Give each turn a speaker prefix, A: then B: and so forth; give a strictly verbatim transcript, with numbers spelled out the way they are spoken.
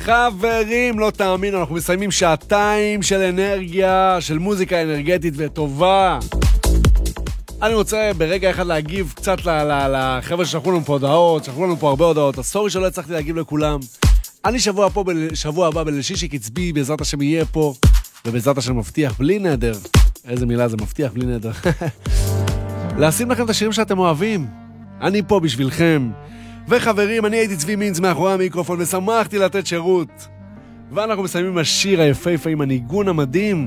A: חברים, לא תאמינו, אנחנו מסיימים שעתיים של אנרגיה, של מוזיקה אנרגטית וטובה. אני רוצה ברגע אחד להגיב קצת לחבר'ה ששלחו לנו פה הודעות, שלחו לנו פה הרבה הודעות, הסורי שלא הצלחתי להגיב לכולם. אני שבוע פה, שבוע הבא בלשישי קצבי, בעזרת השם יהיה פה, ובעזרת השם מבטיח בלי נדר. איזה מילה זה מבטיח בלי נדר. לשים לכם את השירים שאתם אוהבים. אני פה בשבילכם. וחברים, אני הייתי צבי מינץ מאחורי המיקרופון ושמחתי לתת שירות. ואנחנו מסיימים עם השיר היפהפה עם הניגון המדהים